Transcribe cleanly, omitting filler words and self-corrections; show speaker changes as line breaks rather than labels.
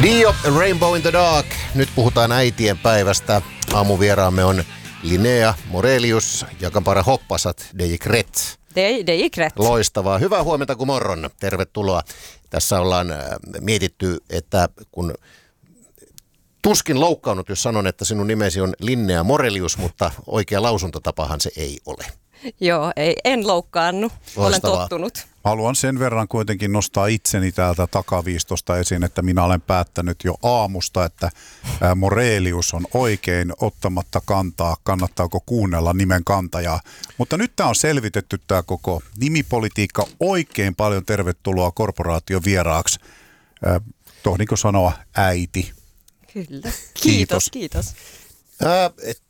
Dio, Rainbow in the Dark. Nyt puhutaan äitien päivästä. Aamuvieraamme on Linnea Morelius ja Kampara Hoppasat, det gick rätt.
Det gick rätt.
Loistavaa. Hyvää huomenta, kun morron. Tervetuloa. Tässä ollaan mietitty, että kun tuskin loukkaannut, jos sanon, että sinun nimesi on Linnea Morelius, mutta oikea lausuntotapahan se ei ole.
Joo, en loukkaannut. Olen tottunut.
Haluan sen verran kuitenkin nostaa itseni täältä takaviistosta esiin, että minä olen päättänyt jo aamusta, että Morelius on oikein ottamatta kantaa, kannattaako kuunnella nimen kantajaa. Mutta nyt tämä on selvitetty tämä koko nimipolitiikka. Oikein paljon tervetuloa korporaatiovieraaksi. Tohdinko sanoa äiti?
Kyllä.
Kiitos.
Kiitos.